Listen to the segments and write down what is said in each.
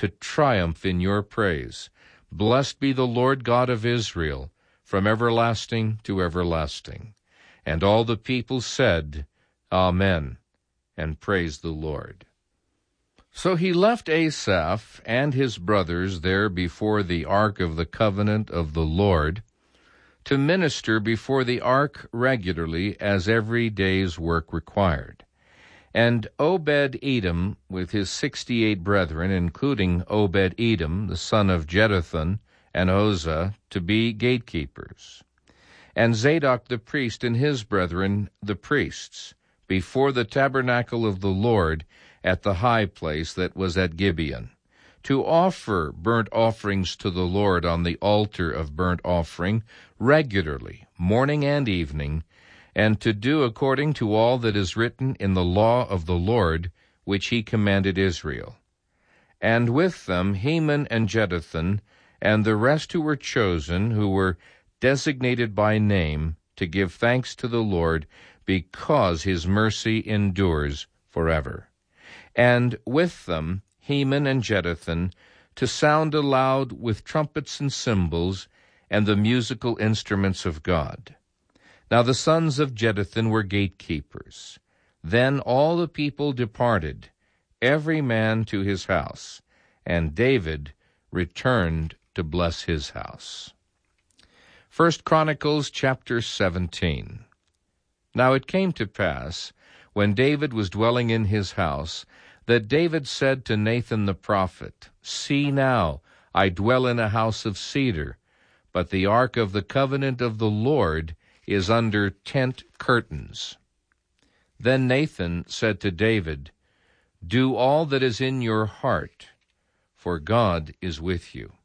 to triumph in your praise. Blessed be the Lord God of Israel, from everlasting to everlasting. And all the people said, Amen, and praised the Lord. So he left Asaph and his brothers there before the ark of the covenant of the Lord, to minister before the ark regularly as every day's work required. And Obed-Edom, with his 68 brethren, including Obed-Edom, the son of Jeduthun, and Uzzah, to be gatekeepers. And Zadok the priest and his brethren, the priests, before the tabernacle of the Lord at the high place that was at Gibeon, to offer burnt offerings to the Lord on the altar of burnt offering regularly, morning and evening, and to do according to all that is written in the law of the Lord, which he commanded Israel. And with them Heman and Jeduthun, and the rest who were chosen, who were designated by name, to give thanks to the Lord, because his mercy endures forever. And with them Heman and Jeduthun, to sound aloud with trumpets and cymbals, and the musical instruments of God. Now the sons of Jeduthun were gatekeepers. Then all the people departed, every man to his house, and David returned to bless his house. 1 Chronicles chapter 17. Now it came to pass, when David was dwelling in his house, that David said to Nathan the prophet, See now, I dwell in a house of cedar, but the ark of the covenant of the Lord is under tent curtains. Then Nathan said to David, Do all that is in your heart, for God is with you.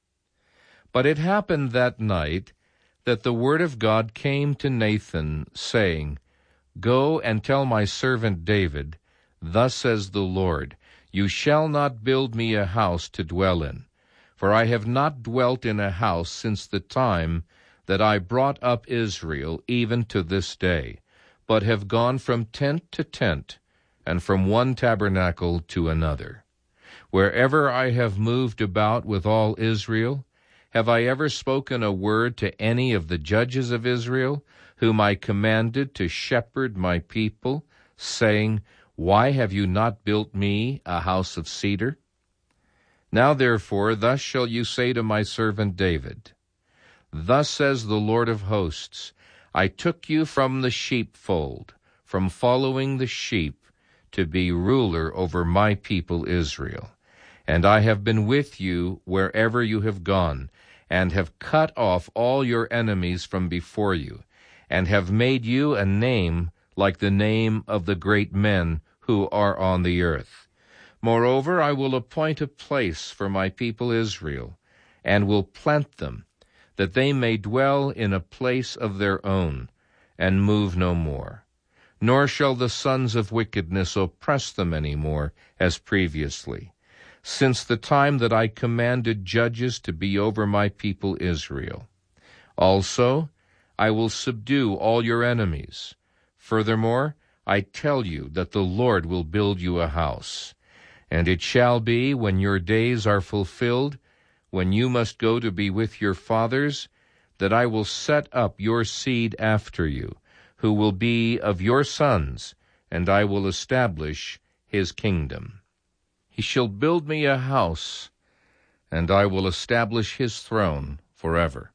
But it happened that night that the word of God came to Nathan, saying, Go and tell my servant David, Thus says the Lord, You shall not build me a house to dwell in, for I have not dwelt in a house since the time that I brought up Israel even to this day, but have gone from tent to tent, and from one tabernacle to another. Wherever I have moved about with all Israel, have I ever spoken a word to any of the judges of Israel, whom I commanded to shepherd my people, saying, Why have you not built me a house of cedar? Now therefore, thus shall you say to my servant David, Thus says the Lord of hosts, I took you from the sheepfold, from following the sheep, to be ruler over my people Israel. And I have been with you wherever you have gone, and have cut off all your enemies from before you, and have made you a name like the name of the great men who are on the earth. Moreover, I will appoint a place for my people Israel, and will plant them, that they may dwell in a place of their own, and move no more. Nor shall the sons of wickedness oppress them any more, as previously, since the time that I commanded judges to be over my people Israel. Also, I will subdue all your enemies. Furthermore, I tell you that the Lord will build you a house. And it shall be, when your days are fulfilled, when you must go to be with your fathers, that I will set up your seed after you, who will be of your sons, and I will establish his kingdom. He shall build me a house, and I will establish his throne forever.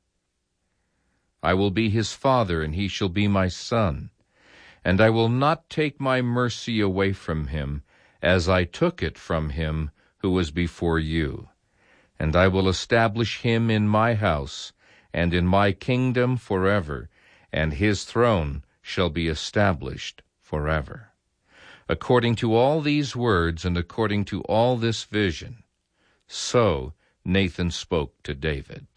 I will be his father, and he shall be my son. And I will not take my mercy away from him, as I took it from him who was before you. And I will establish him in my house, and in my kingdom forever, and his throne shall be established forever. According to all these words, and according to all this vision, so Nathan spoke to David.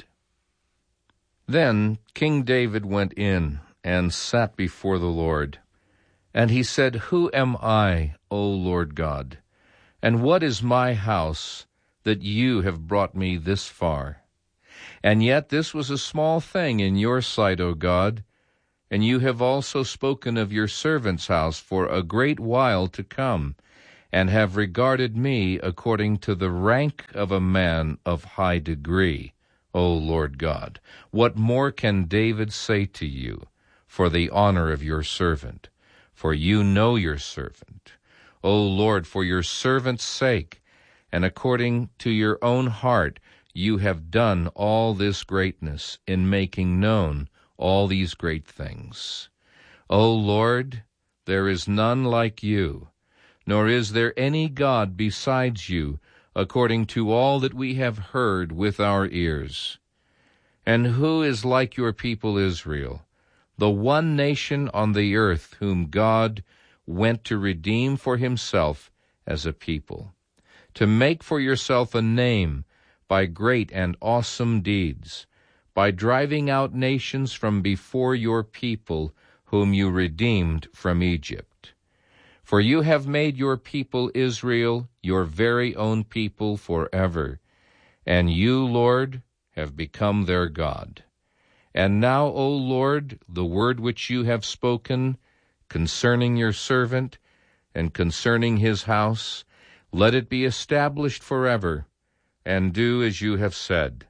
Then King David went in and sat before the Lord. And he said, Who am I, O Lord God? And what is my house, that you have brought me this far? And yet this was a small thing in your sight, O God, and you have also spoken of your servant's house for a great while to come, and have regarded me according to the rank of a man of high degree, O Lord God. What more can David say to you for the honor of your servant? For you know your servant. O Lord, for your servant's sake, and according to your own heart, you have done all this greatness in making known all these great things. O Lord, there is none like you, nor is there any God besides you, according to all that we have heard with our ears. And who is like your people Israel, the one nation on the earth whom God went to redeem for himself as a people, to make for yourself a name by great and awesome deeds, by driving out nations from before your people, whom you redeemed from Egypt. For you have made your people Israel your very own people forever, and you, Lord, have become their God. And now, O Lord, the word which you have spoken concerning your servant and concerning his house, let it be established forever, and do as you have said.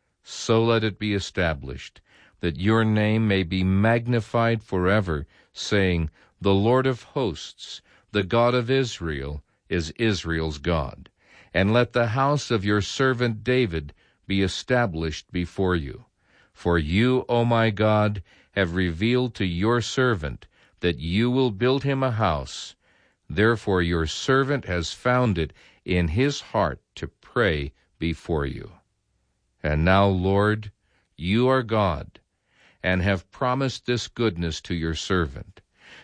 So let it be established, that your name may be magnified forever, saying, The Lord of hosts, the God of Israel, is Israel's God. And let the house of your servant David be established before you. For you, O my God, have revealed to your servant that you will build him a house. Therefore your servant has found it in his heart to pray before you. And now, Lord, you are God, and have promised this goodness to your servant.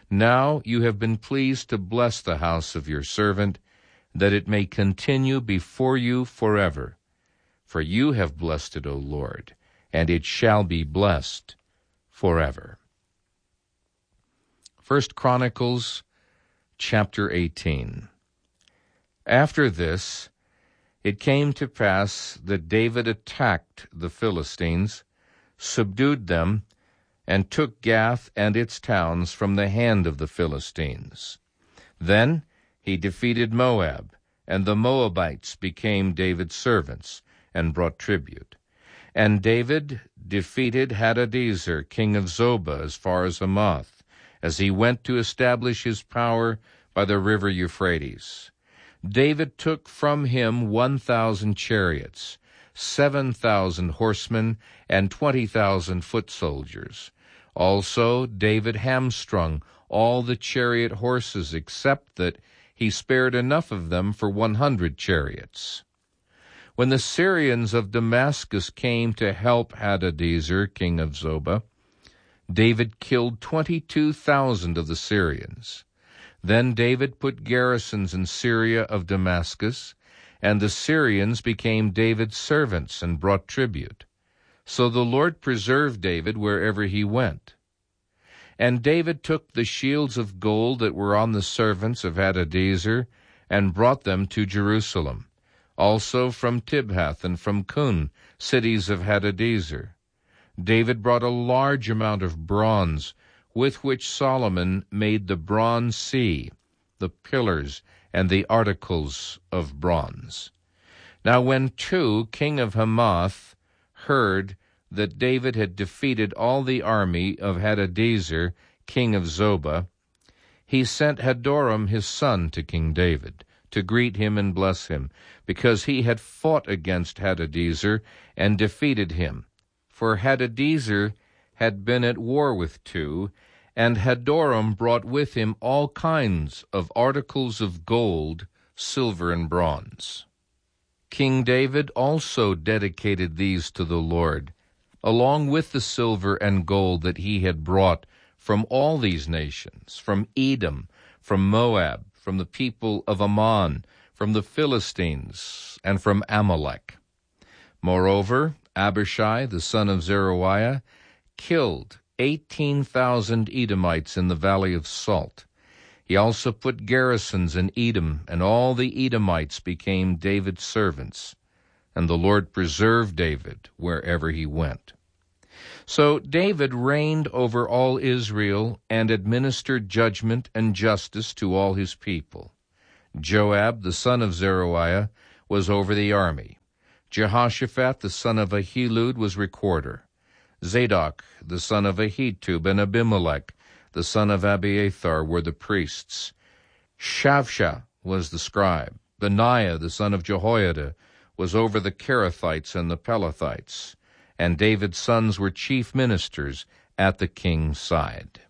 Now you have been pleased to bless the house of your servant, that it may continue before you forever. For you have blessed it, O Lord, and it shall be blessed forever. 1 Chronicles chapter 18. After this, it came to pass that David attacked the Philistines, subdued them, and took Gath and its towns from the hand of the Philistines. Then he defeated Moab, and the Moabites became David's servants and brought tribute. And David defeated Hadadezer, king of Zobah, as far as Hamath, as he went to establish his power by the river Euphrates. David took from him 1,000 chariots, 7,000 horsemen, and 20,000 foot soldiers. Also David hamstrung all the chariot horses, except that he spared enough of them for 100 chariots. When the Syrians of Damascus came to help Hadadezer, king of Zobah, David killed 22,000 of the Syrians. Then David put garrisons in Syria of Damascus, and the Syrians became David's servants and brought tribute. So the Lord preserved David wherever he went. And David took the shields of gold that were on the servants of Hadadezer and brought them to Jerusalem, also from Tibhath and from Kun, cities of Hadadezer. David brought a large amount of bronze, with which Solomon made the bronze sea, the pillars, and the articles of bronze. Now when Tou, king of Hamath, heard that David had defeated all the army of Hadadezer, king of Zobah, he sent Hadoram his son to King David, to greet him and bless him, because he had fought against Hadadezer and defeated him. For Hadadezer had been at war with Tou, and Hadoram brought with him all kinds of articles of gold, silver, and bronze. King David also dedicated these to the Lord, along with the silver and gold that he had brought from all these nations, from Edom, from Moab, from the people of Ammon, from the Philistines, and from Amalek. Moreover, Abishai, the son of Zeruiah, killed 18,000 Edomites in the valley of Salt. He also put garrisons in Edom, and all the Edomites became David's servants, and the Lord preserved David wherever he went. So David reigned over all Israel and administered judgment and justice to all his people. Joab, the son of Zeruiah, was over the army. Jehoshaphat, the son of Ahilud, was recorder. Zadok, the son of Ahitub, and Abimelech, the son of Abiathar, were the priests. Shavsha was the scribe. Benaiah, the son of Jehoiada, was over the Kerethites and the Pelethites. And David's sons were chief ministers at the king's side.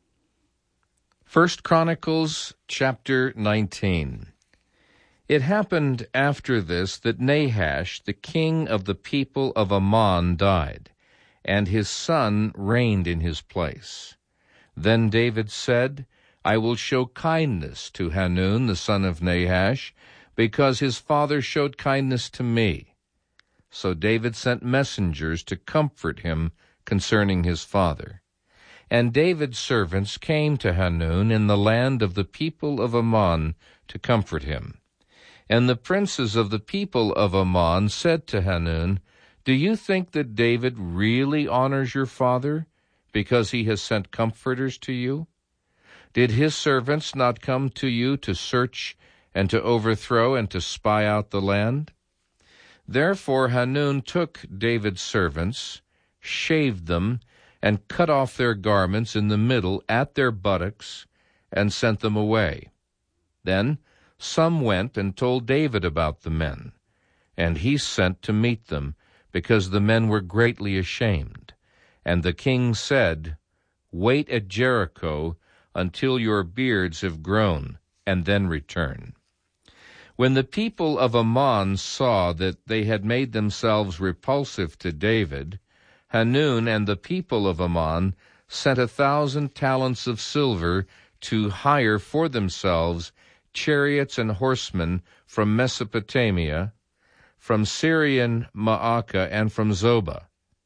1 Chronicles chapter 19. It happened after this that Nahash, the king of the people of Ammon, died, and his son reigned in his place. Then David said, I will show kindness to Hanun, the son of Nahash, because his father showed kindness to me. So David sent messengers to comfort him concerning his father. And David's servants came to Hanun in the land of the people of Ammon to comfort him. And the princes of the people of Ammon said to Hanun, Do you think that David really honors your father, because he has sent comforters to you? Did his servants not come to you to search and to overthrow and to spy out the land? Therefore Hanun took David's servants, shaved them, and cut off their garments in the middle at their buttocks, and sent them away. Then some went and told David about the men, and he sent to meet them, because the men were greatly ashamed. And the king said, Wait at Jericho until your beards have grown, and then return. When the people of Ammon saw that they had made themselves repulsive to David, Hanun and the people of Ammon sent 1,000 talents of silver to hire for themselves chariots and horsemen from Mesopotamia, from Syrian Maacah, and from Zobah.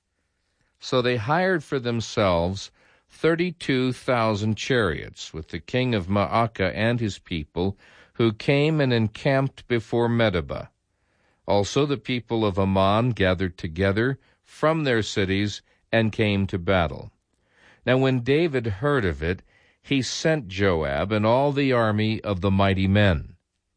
So they hired for themselves 32,000 chariots, with the king of Maacah and his people, who came and encamped before Medeba. Also the people of Ammon gathered together from their cities and came to battle. Now when David heard of it, he sent Joab and all the army of the mighty men.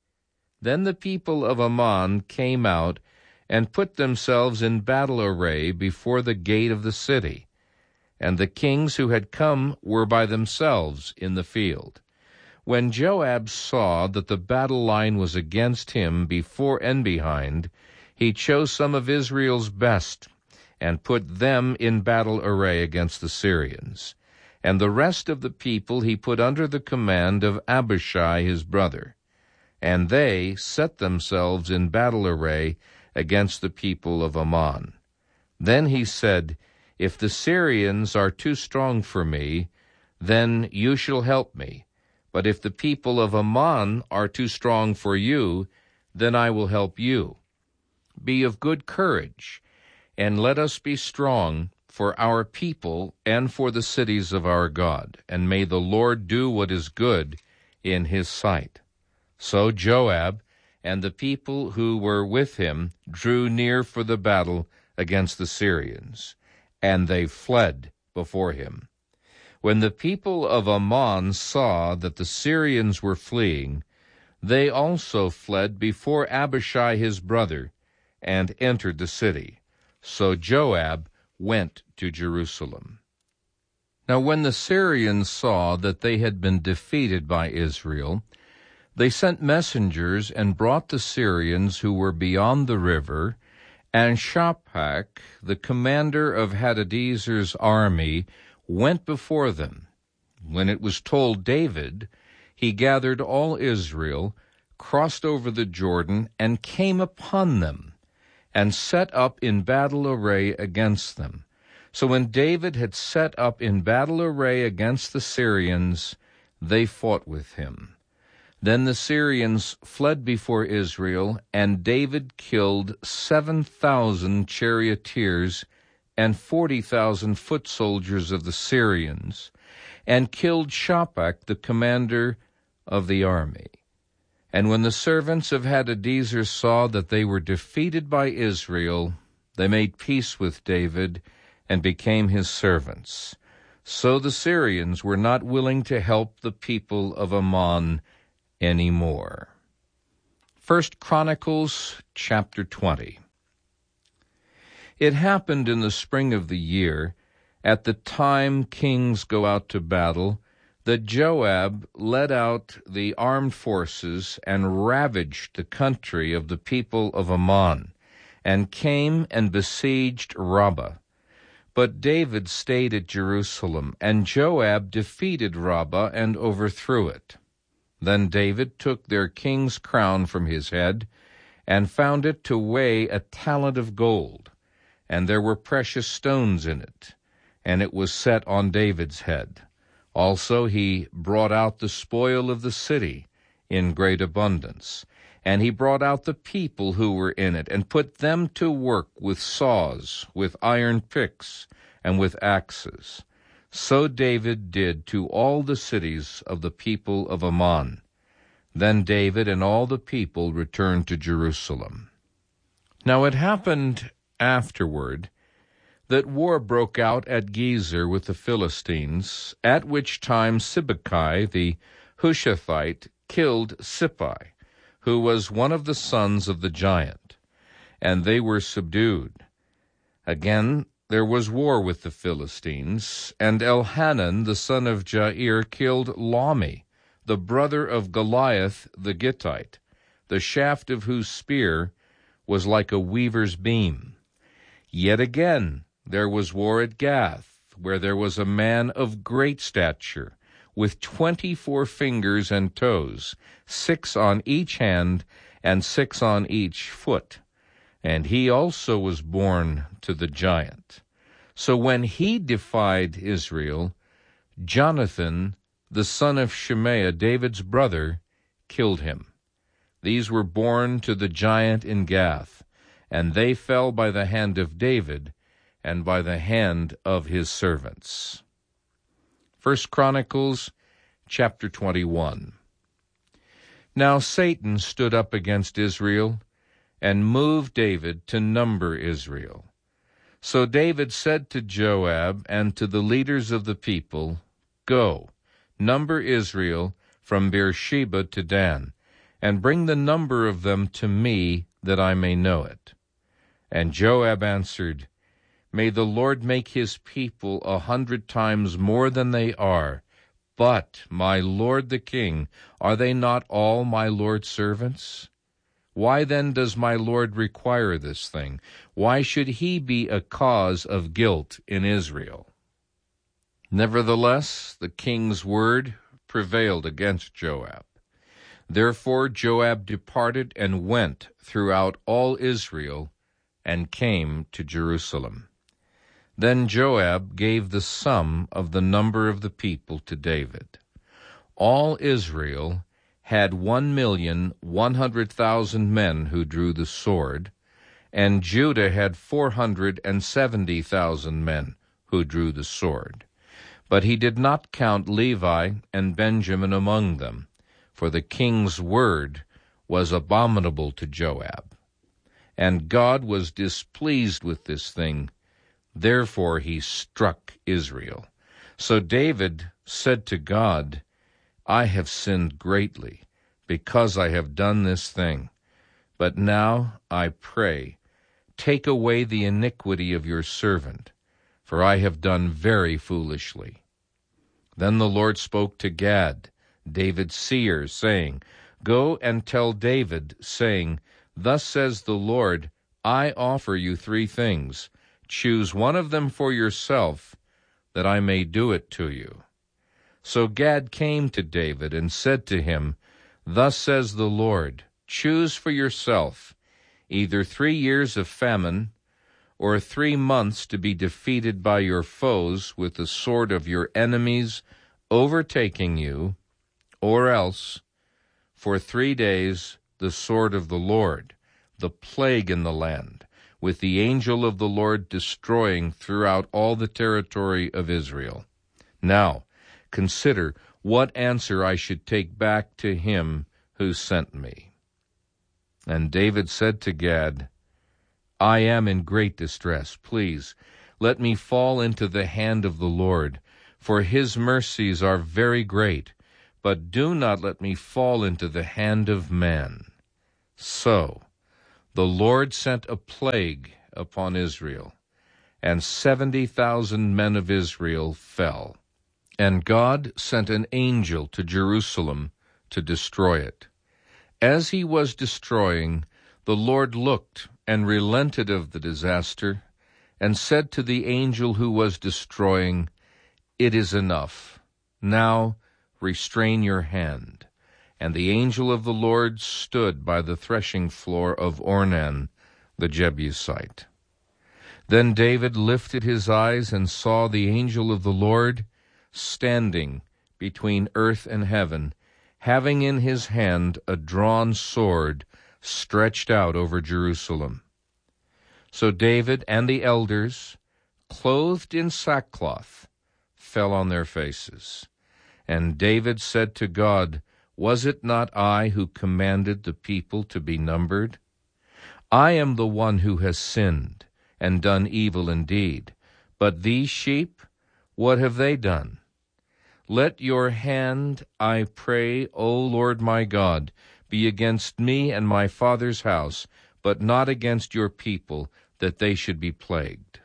Then the people of Ammon came out and put themselves in battle array before the gate of the city, and the kings who had come were by themselves in the field. When Joab saw that the battle line was against him before and behind, he chose some of Israel's best, and put them in battle array against the Syrians. And the rest of the people he put under the command of Abishai his brother. And they set themselves in battle array against the people of Ammon. Then he said, If the Syrians are too strong for me, then you shall help me. But if the people of Ammon are too strong for you, then I will help you. Be of good courage, and let us be strong for our people and for the cities of our God, and may the Lord do what is good in his sight. So Joab and the people who were with him drew near for the battle against the Syrians, and they fled before him. When the people of Ammon saw that the Syrians were fleeing, they also fled before Abishai his brother, and entered the city. So Joab went to Jerusalem. Now when the Syrians saw that they had been defeated by Israel, they sent messengers and brought the Syrians who were beyond the river, and Shaphat, the commander of Hadadezer's army, went before them. When it was told David, he gathered all Israel, crossed over the Jordan, and came upon them, and set up in battle array against them. So when David had set up in battle array against the Syrians, they fought with him. Then the Syrians fled before Israel, and David killed 7,000 charioteers and 40,000 foot soldiers of the Syrians, and killed Shaphat, the commander of the army. And when the servants of Hadadezer saw that they were defeated by Israel, they made peace with David and became his servants. So the Syrians were not willing to help the people of Ammon any more. 1 Chronicles chapter 20. It happened in the spring of the year, at the time kings go out to battle, that Joab led out the armed forces and ravaged the country of the people of Ammon, and came and besieged Rabbah. But David stayed at Jerusalem, and Joab defeated Rabbah and overthrew it. Then David took their king's crown from his head, and found it to weigh 1 talent of gold, and there were precious stones in it, and it was set on David's head. Also he brought out the spoil of the city in great abundance, and he brought out the people who were in it, and put them to work with saws, with iron picks, and with axes. So David did to all the cities of the people of Ammon. Then David and all the people returned to Jerusalem. Now it happened afterward that war broke out at Gezer with the Philistines, at which time Sibbecai the Hushathite killed Sippai, who was one of the sons of the giant, and they were subdued. Again there was war with the Philistines, and Elhanan the son of Jair killed Lahmi, the brother of Goliath the Gittite, the shaft of whose spear was like a weaver's beam. Yet again there was war at Gath, where there was a man of great stature, with 24 fingers and toes, 6 on each hand and 6 on each foot. And he also was born to the giant. So when he defied Israel, Jonathan, the son of Shemaiah, David's brother, killed him. These were born to the giant in Gath, and they fell by the hand of David and by the hand of his servants. 1 Chronicles chapter 21. Now Satan stood up against Israel, and moved David to number Israel. So David said to Joab and to the leaders of the people, Go, number Israel from Beersheba to Dan, and bring the number of them to me, that I may know it. And Joab answered, May the Lord make his people 100 times more than they are. But, my lord the king, are they not all my lord's servants? Why then does my lord require this thing? Why should he be a cause of guilt in Israel? Nevertheless, the king's word prevailed against Joab. Therefore Joab departed and went throughout all Israel, and came to Jerusalem. Then Joab gave the sum of the number of the people to David. All Israel had 1,100,000 men who drew the sword, and Judah had 470,000 men who drew the sword. But he did not count Levi and Benjamin among them, for the king's word was abominable to Joab. And God was displeased with this thing, therefore he struck Israel. So David said to God, I have sinned greatly, because I have done this thing. But now, I pray, take away the iniquity of your servant, for I have done very foolishly. Then the Lord spoke to Gad, David's seer, saying, Go and tell David, saying, Thus says the Lord, I offer you 3 things. Choose one of them for yourself, that I may do it to you. So Gad came to David and said to him, Thus says the Lord, choose for yourself either 3 years of famine, or 3 months to be defeated by your foes with the sword of your enemies overtaking you, or else for 3 days the sword of the Lord, the plague in the land, with the angel of the Lord destroying throughout all the territory of Israel. Now, consider what answer I should take back to him who sent me. And David said to Gad, I am in great distress. Please, let me fall into the hand of the Lord, for his mercies are very great, but do not let me fall into the hand of man. So the Lord sent a plague upon Israel, and 70,000 men of Israel fell. And God sent an angel to Jerusalem to destroy it. As he was destroying, the Lord looked and relented of the disaster, and said to the angel who was destroying, "It is enough. Now restrain your hand." And the angel of the Lord stood by the threshing floor of Ornan the Jebusite. Then David lifted his eyes and saw the angel of the Lord standing between earth and heaven, having in his hand a drawn sword stretched out over Jerusalem. So David and the elders, clothed in sackcloth, fell on their faces. And David said to God, "Was it not I who commanded the people to be numbered? I am the one who has sinned and done evil indeed. But these sheep, what have they done? Let your hand, I pray, O Lord my God, be against me and my father's house, but not against your people, that they should be plagued."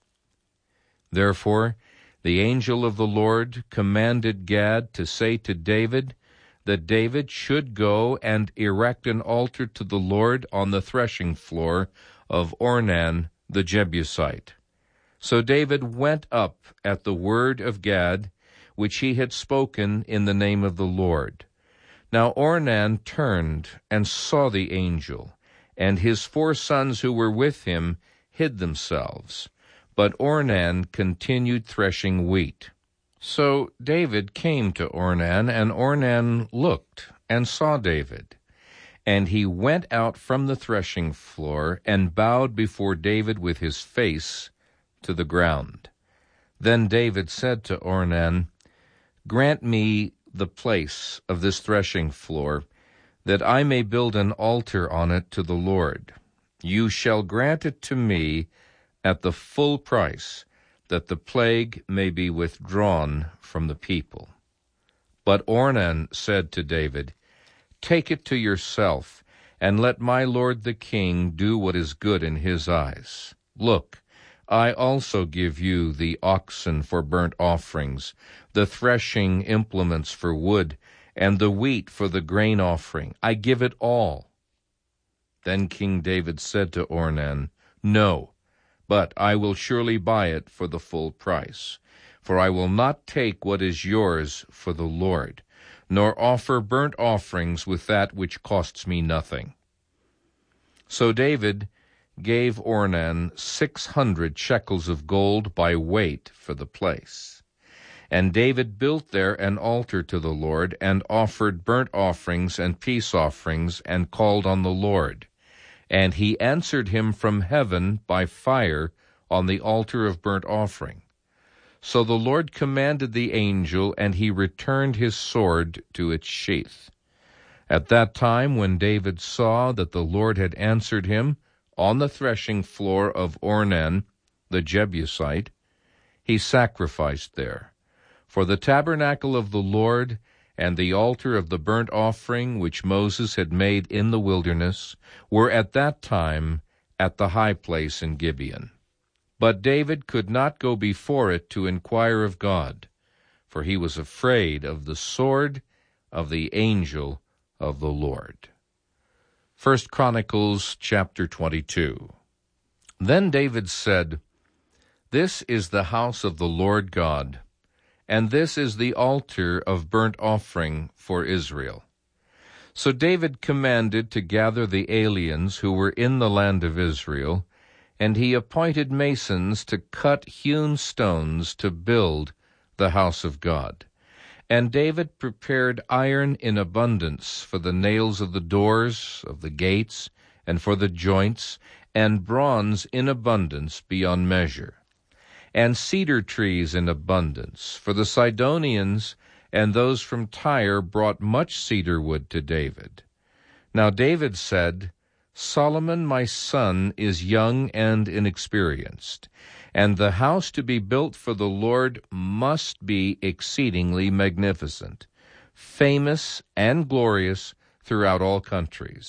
Therefore the angel of the Lord commanded Gad to say to David that David should go and erect an altar to the Lord on the threshing floor of Ornan the Jebusite. So David went up at the word of Gad, which he had spoken in the name of the Lord. Now Ornan turned and saw the angel, and his 4 sons who were with him hid themselves. But Ornan continued threshing wheat. So David came to Ornan, and Ornan looked and saw David. And he went out from the threshing floor and bowed before David with his face to the ground. Then David said to Ornan, "Grant me the place of this threshing floor, that I may build an altar on it to the Lord. You shall grant it to me at the full price, that the plague may be withdrawn from the people." But Ornan said to David, "Take it to yourself, and let my lord the king do what is good in his eyes. Look, I also give you the oxen for burnt offerings, the threshing implements for wood, and the wheat for the grain offering. I give it all." Then King David said to Ornan, "No, but I will surely buy it for the full price. For I will not take what is yours for the Lord, nor offer burnt offerings with that which costs me nothing." So David gave Ornan 600 shekels of gold by weight for the place. And David built there an altar to the Lord, and offered burnt offerings and peace offerings, and called on the Lord. And he answered him from heaven by fire on the altar of burnt offering. So the Lord commanded the angel, and he returned his sword to its sheath. At that time, when David saw that the Lord had answered him on the threshing floor of Ornan the Jebusite, he sacrificed there. For the tabernacle of the Lord and the altar of the burnt offering which Moses had made in the wilderness were at that time at the high place in Gibeon. But David could not go before it to inquire of God, for he was afraid of the sword of the angel of the Lord. 1 Chronicles chapter 22. Then David said, "This is the house of the Lord God, and this is the altar of burnt offering for Israel." So David commanded to gather the aliens who were in the land of Israel, and he appointed masons to cut hewn stones to build the house of God. And David prepared iron in abundance for the nails of the doors of the gates, and for the joints, and bronze in abundance beyond measure, and cedar trees in abundance. For the Sidonians and those from Tyre brought much cedar wood to David. Now David said, "Solomon my son is young and inexperienced, and the house to be built for the Lord must be exceedingly magnificent, famous and glorious throughout all countries.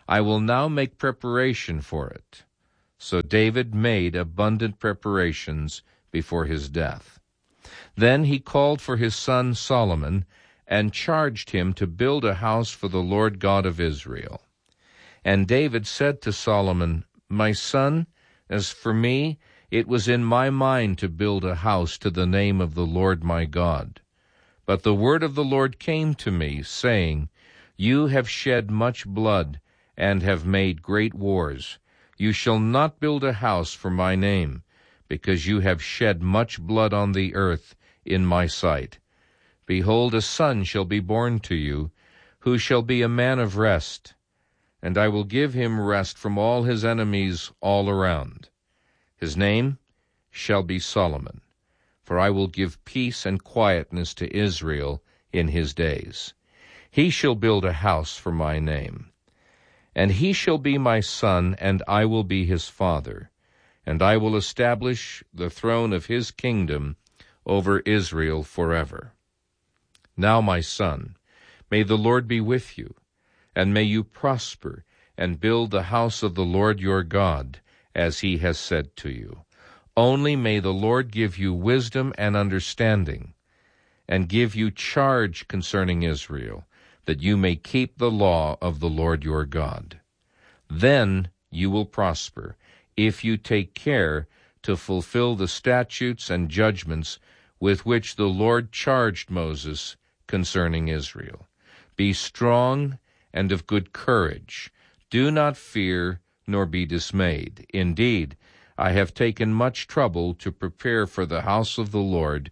I will now make preparation for it." So David made abundant preparations before his death. Then he called for his son Solomon and charged him to build a house for the Lord God of Israel. And David said to Solomon, "My son, as for me, it was in my mind to build a house to the name of the Lord my God. But the word of the Lord came to me, saying, You have shed much blood and have made great wars. You shall not build a house for my name, because you have shed much blood on the earth in my sight. Behold, a son shall be born to you, who shall be a man of rest, and I will give him rest from all his enemies all around. His name shall be Solomon, for I will give peace and quietness to Israel in his days. He shall build a house for my name. And he shall be my son, and I will be his father, and I will establish the throne of his kingdom over Israel forever. Now, my son, may the Lord be with you, and may you prosper and build the house of the Lord your God, as he has said to you. Only may the Lord give you wisdom and understanding, and give you charge concerning Israel, that you may keep the law of the Lord your God. Then you will prosper, if you take care to fulfill the statutes and judgments with which the Lord charged Moses concerning Israel. Be strong and of good courage. Do not fear nor be dismayed. Indeed, I have taken much trouble to prepare for the house of the Lord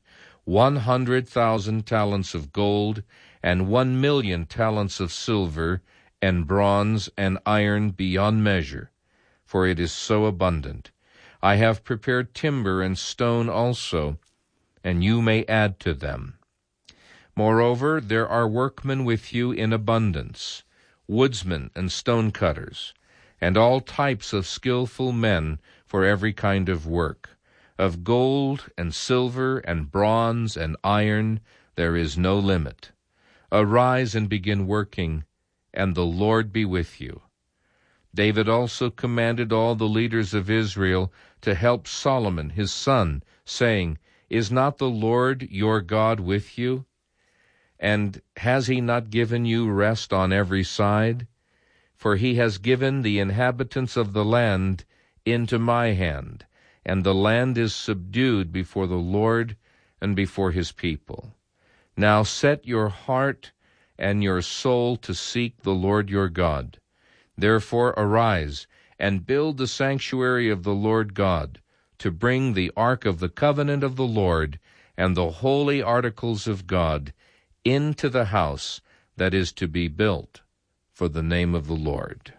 100,000 talents of gold and 1,000,000 talents of silver and bronze and iron beyond measure, for it is so abundant. I have prepared timber and stone also, and you may add to them. Moreover, there are workmen with you in abundance, woodsmen and stone cutters, and all types of skillful men for every kind of work. Of gold and silver and bronze and iron there is no limit. Arise and begin working, and the Lord be with you." David also commanded all the leaders of Israel to help Solomon his son, saying, "Is not the Lord your God with you? And has he not given you rest on every side? For he has given the inhabitants of the land into my hand, and the land is subdued before the Lord and before his people. Now set your heart and your soul to seek the Lord your God. Therefore arise and build the sanctuary of the Lord God, to bring the ark of the covenant of the Lord and the holy articles of God into the house that is to be built for the name of the Lord."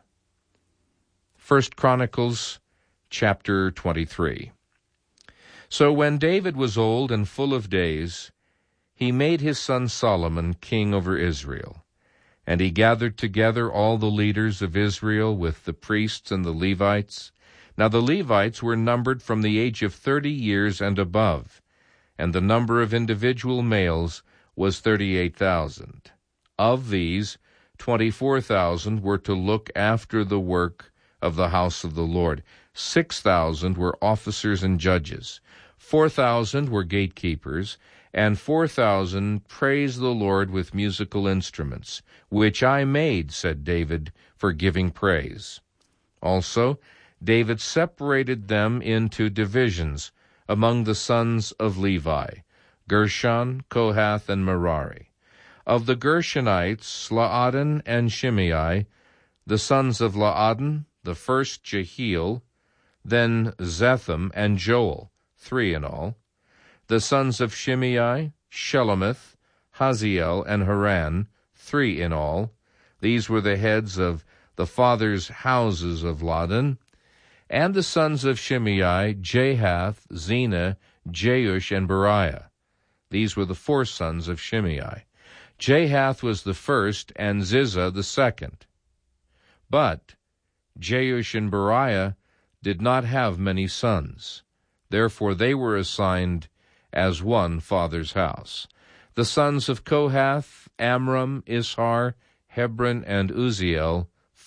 1 Chronicles chapter 23. So when David was old and full of days, he made his son Solomon king over Israel. And he gathered together all the leaders of Israel with the priests and the Levites. Now the Levites were numbered from the age of 30 years and above, and the number of individual males was 38,000. Of these, 24,000 were to look after the work of the house of the Lord. 6,000 were officers and judges. 4,000 were gatekeepers, and 4,000 praised the Lord with musical instruments, which I made, said David, for giving praise. Also, David separated them into divisions among the sons of Levi, Gershon, Kohath, and Merari. Of the Gershonites, Laadan and Shimei. The sons of Laadan, the first Jehiel, then Zetham and Joel, 3 in all. The sons of Shimei, Shelomith, Haziel, and Haran, 3 in all. These were the heads of the fathers' houses of Laadan. And the sons of Shimei, Jahath, Zena, Jeush, and Beriah. These were the 4 sons of Shimei. Jahath was the first, and Ziza the second. But Jeush and Beriah did not have many sons. Therefore they were assigned as one father's house. The sons of Kohath, Amram, Ishar, Hebron, and Uzziel,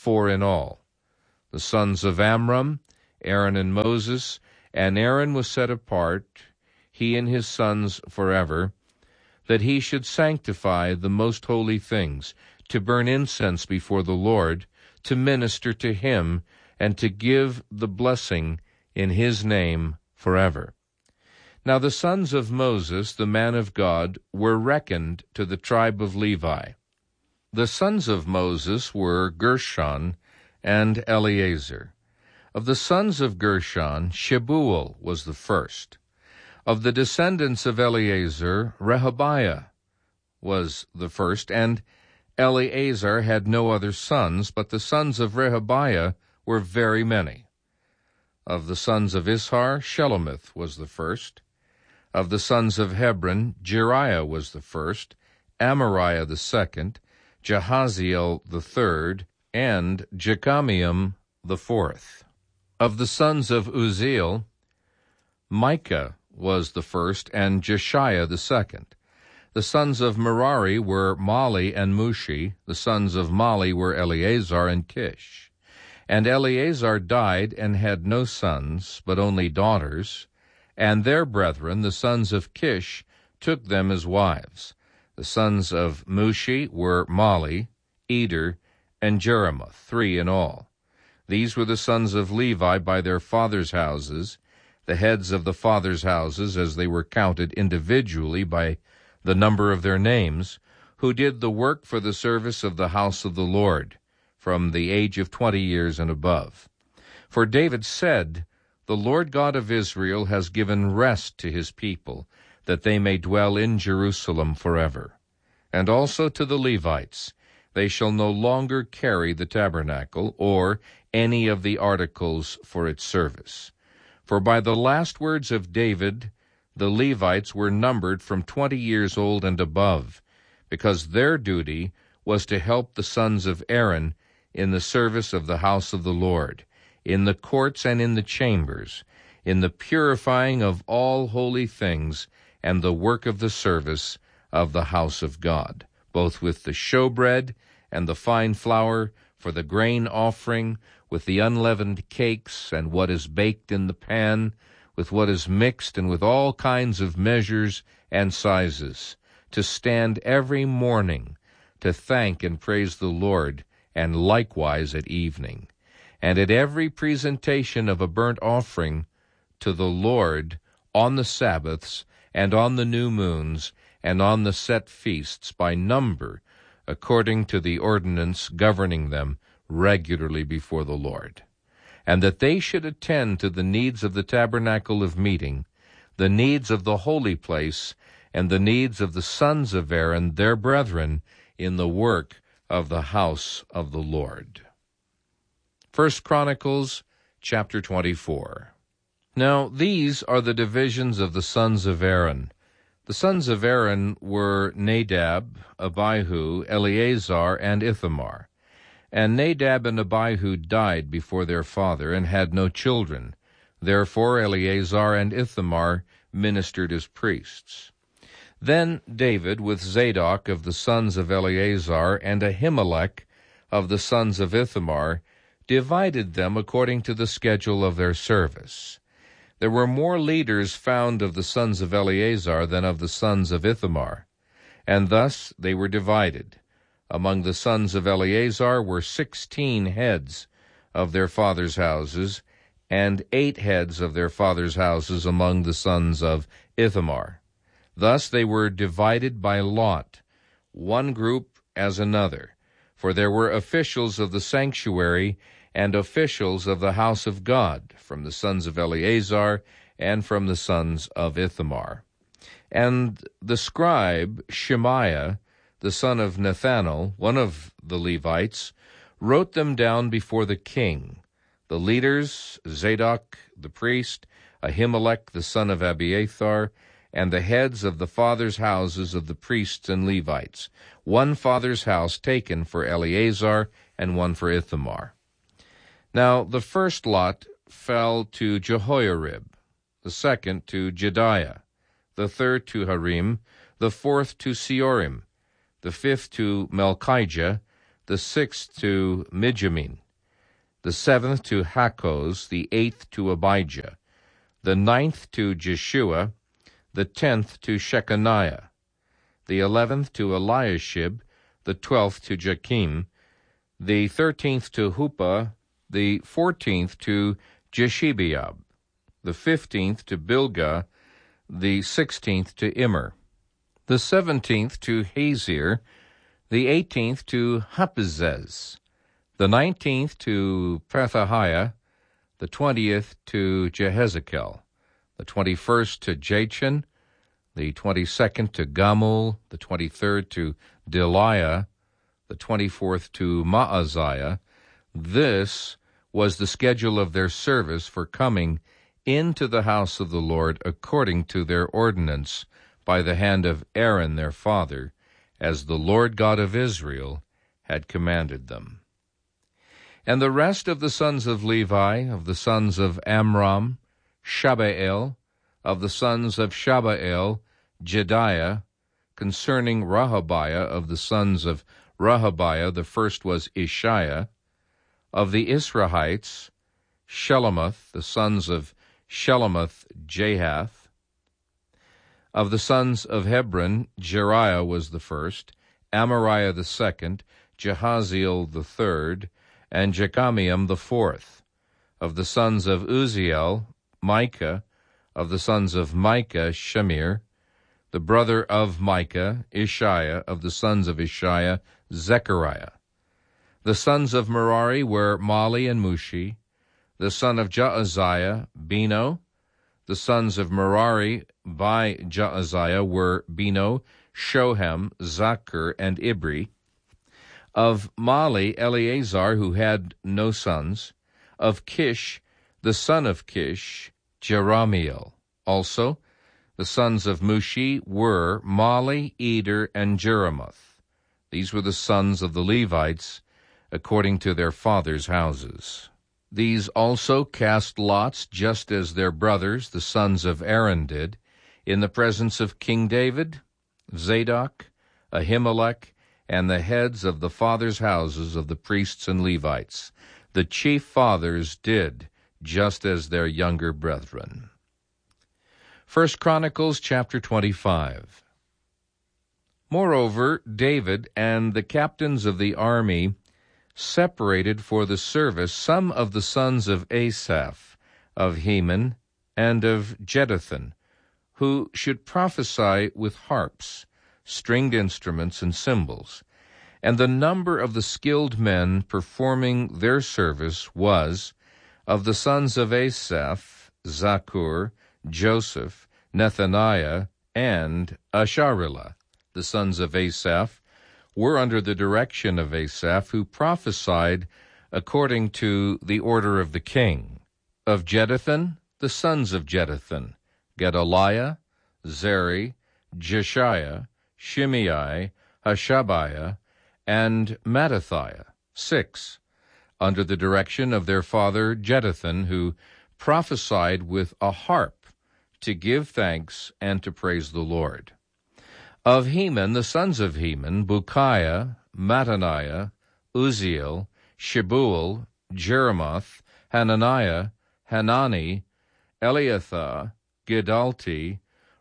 4 in all. The sons of Amram, Aaron and Moses, and Aaron was set apart, he and his sons forever, that he should sanctify the most holy things, to burn incense before the Lord, to minister to him, and to give the blessing in his name forever. Now the sons of Moses, the man of God, were reckoned to the tribe of Levi. The sons of Moses were Gershon and Eleazar. Of the sons of Gershon, Shebuel was the first. Of the descendants of Eleazar, Rehabiah was the first, and Eleazar had no other sons, but the sons of Rehabiah were very many. Of the sons of Ishar, Shelomith was the first. Of the sons of Hebron, Jeriah was the first, Amariah the second, Jahaziel the third, and Jekameam the fourth. Of the sons of Uzziel, Micah was the first, and Jeshiah the second. The sons of Merari were Mali and Mushi. The sons of Mali were Eleazar and Kish. And Eleazar died and had no sons, but only daughters. And their brethren, the sons of Kish, took them as wives. The sons of Mushi were Mali, Eder, and Jeremoth, 3 in all. These were the sons of Levi by their fathers' houses, the heads of the fathers' houses, as they were counted individually by the number of their names, who did the work for the service of the house of the Lord, from the age of 20 years and above. For David said, "The Lord God of Israel has given rest to his people, that they may dwell in Jerusalem forever." And also to the Levites, "They shall no longer carry the tabernacle, or any of the articles for its service." For by the last words of David, the Levites were numbered from 20 years old and above, because their duty was to help the sons of Aaron in the service of the house of the Lord, in the courts and in the chambers, in the purifying of all holy things, and the work of the service of the house of God, both with the showbread and the fine flour for the grain offering, with the unleavened cakes and what is baked in the pan, with what is mixed, and with all kinds of measures and sizes, to stand every morning to thank and praise the Lord, and likewise at evening, and at every presentation of a burnt offering to the Lord on the Sabbaths, and on the new moons, and on the set feasts by number, according to the ordinance governing them regularly before the Lord. And that they should attend to the needs of the tabernacle of meeting, the needs of the holy place, and the needs of the sons of Aaron, their brethren, in the work of the house of the Lord. 1 Chronicles chapter 24. Now these are the divisions of the sons of Aaron. The sons of Aaron were Nadab, Abihu, Eleazar, and Ithamar. And Nadab and Abihu died before their father, and had no children. Therefore Eleazar and Ithamar ministered as priests. Then David, with Zadok of the sons of Eleazar, and Ahimelech of the sons of Ithamar, divided them according to the schedule of their service. There were more leaders found of the sons of Eleazar than of the sons of Ithamar, and thus they were divided. Among the sons of Eleazar were 16 heads of their fathers' houses, and 8 heads of their fathers' houses among the sons of Ithamar. Thus they were divided by lot, one group as another, for there were officials of the sanctuary and officials of the house of God, from the sons of Eleazar and from the sons of Ithamar. And the scribe Shemaiah, the son of Nethanel, one of the Levites, wrote them down before the king. The leaders, Zadok the priest, Ahimelech the son of Abiathar, and the heads of the fathers' houses of the priests and Levites, one father's house taken for Eleazar and one for Ithamar. Now the first lot fell to Jehoiarib, the second to Jediah, the third to Harim, the fourth to Seorim, the fifth to Melchijah, the sixth to Mijamin, the 7th to Hakkoz, the 8th to Abijah, the 9th to Jeshua, the 10th to Shechaniah, the 11th to Eliashib, the 12th to Jakim, the 13th to Huppah, the 14th to Jeshebeab, the 15th to Bilgah, the 16th to Immer, the 17th to Hazir, the 18th to Hapizzez, the 19th to Pethahiah, the 20th to Jehezekel, the 21st to Jachin, the 22nd to Gamul, the 23rd to Deliah, the 24th to Maaziah. This was the schedule of their service for coming into the house of the Lord according to their ordinance by the hand of Aaron their father, as the Lord God of Israel had commanded them. And the rest of the sons of Levi, of the sons of Amram, Shabael, of the sons of Shabael, Jediah, concerning Rehabiah, of the sons of Rehabiah, the first was Ishiah, of the Israelites, Shelomoth, the sons of Shelomoth, Jahath, of the sons of Hebron, Jeriah was the first, Amariah the second, Jehaziel the third, and Jekameam the fourth. Of the sons of Uzziel, Micah, of the sons of Micah, Shemir, the brother of Micah, Ishiah, of the sons of Ishiah, Zechariah. The sons of Merari were Mali and Mushi. The son of Jaaziah, Beno. The sons of Merari by Jaaziah were Beno, Shoham, Zachar, and Ibri. Of Mali, Eleazar, who had no sons. Of Kish, the son of Kish, Jeramiel. Also, the sons of Mushi were Mali, Eder, and Jeremoth. These were the sons of the Levites, according to their fathers' houses. These also cast lots, just as their brothers, the sons of Aaron, did, in the presence of King David, Zadok, Ahimelech, and the heads of the fathers' houses of the priests and Levites. The chief fathers did just as their younger brethren. 1 Chronicles chapter 25. Moreover, David and the captains of the army separated for the service some of the sons of Asaph, of Heman, and of Jeduthun, who should prophesy with harps, stringed instruments, and cymbals. And the number of the skilled men performing their service was, of the sons of Asaph, Zaccur, Joseph, Nethaniah, and Asharilah. The sons of Asaph were under the direction of Asaph, who prophesied according to the order of the king. Of Jeduthun, the sons of Jeduthun, Gedaliah, Zeri, Jeshiah, Shimei, Hashabiah, and Mattithiah, 6, under the direction of their father Jeduthun, who prophesied with a harp to give thanks and to praise the Lord. Of Heman, the sons of Heman, Bukiah, Mattaniah, Uzziel, Shebuel, Jeremoth, Hananiah, Hanani, Eliathah, Gidalti,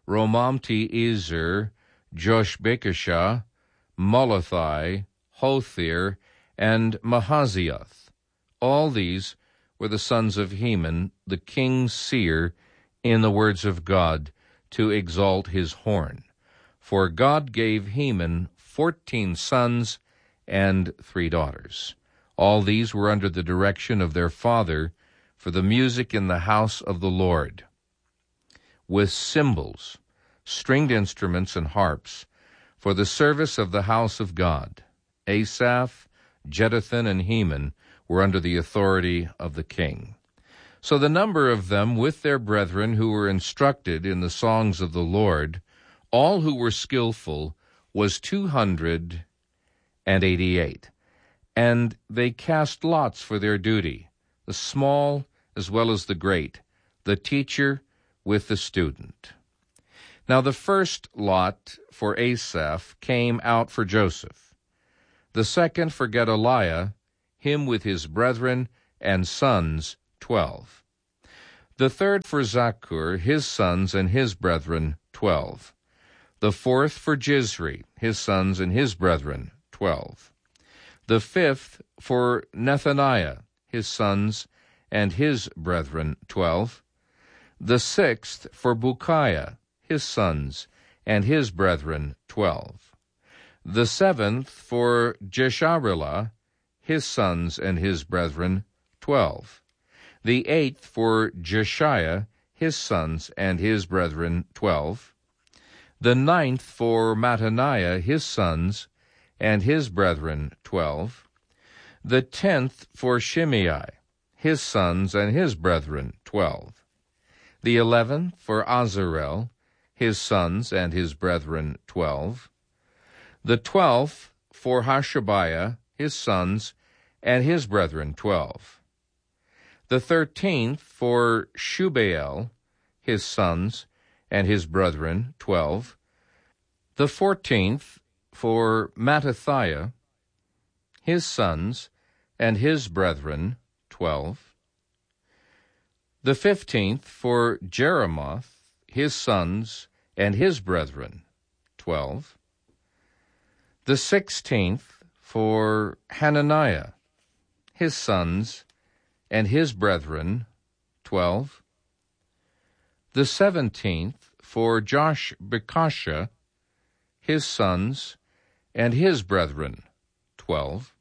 Romamti-Ezer, Joshbekashah, Molothai, Hothir, and Mahazioth. All these were the sons of Heman, the king's seer, in the words of God, to exalt his horn. For God gave Heman 14 sons and 3 daughters. All these were under the direction of their father for the music in the house of the Lord, with cymbals, stringed instruments, and harps, for the service of the house of God. Asaph, Jeduthun, and Heman were under the authority of the king. So the number of them with their brethren who were instructed in the songs of the Lord, all who were skillful, was 288. And they cast lots for their duty, the small as well as the great, the teacher with the student. Now the first lot for Asaph came out for Joseph, the second for Gedaliah, him with his brethren, and sons, 12. The third for Zakkur, his sons and his brethren, 12. The fourth for Jizri, his sons and his brethren, 12. The fifth for Nethaniah, his sons and his brethren, 12. The sixth for Bukiah, his sons and his brethren, 12. The seventh for Jesharelah, his sons and his brethren, 12. The eighth for Jeshiah, his sons and his brethren, 12. The ninth for Mattaniah, his sons and his brethren, 12. The 10th for Shimei, his sons and his brethren, 12. The 11th for Azarel, his sons and his brethren, 12. The 12th for Hashabiah, his sons and his brethren, 12. The 13th for Shubael, his sons and his brethren, 12. The 14th for Mattathiah, his sons and his brethren, 12. The 15th for Jeremoth, his sons and his brethren, 12. The 16th for Hananiah, his sons and his brethren, 12. The 17th for Joshbekashah, his sons and his brethren, 12.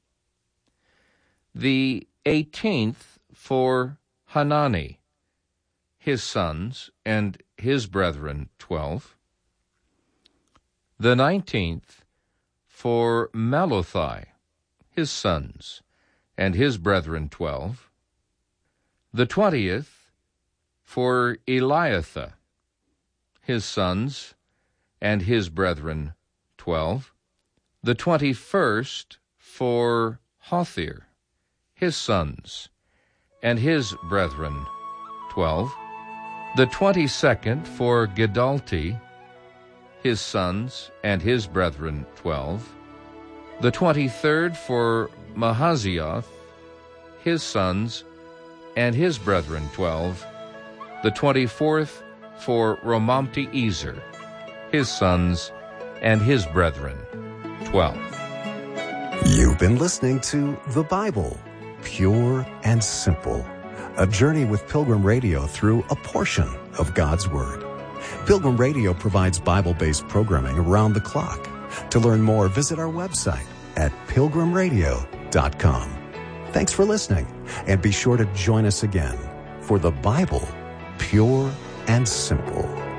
The 18th for Hanani, his sons and his brethren, 12. The 19th for Mallothai, his sons and his brethren, 12. The 20th for Eliathah, his sons and his brethren, 12. The 21st for Hothir, his sons and his brethren, 12. The 22nd for Gedalti, his sons and his brethren, 12. The 23rd for Mahazioth, his sons and his brethren, 12. The 24th for Romamti-Ezer, his sons and his brethren, 12. You've been listening to The Bible, Pure and Simple, a journey with Pilgrim Radio through a portion of God's Word. Pilgrim Radio provides Bible-based programming around the clock. To learn more, visit our website at pilgrimradio.com. Thanks for listening, and be sure to join us again for The Bible, Pure and Simple.